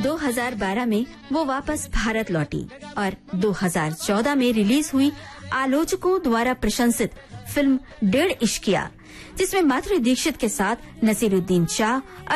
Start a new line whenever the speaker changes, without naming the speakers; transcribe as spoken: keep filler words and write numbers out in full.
दो हज़ार बारह में वो वापस भारत लौटी और दो हज़ार चौदह में रिलीज हुई आलोचकों द्वारा प्रशंसित फिल्म डेढ़ इश्किया, जिसमें माधुरी दीक्षित के साथ नसीरुद्दीन शाह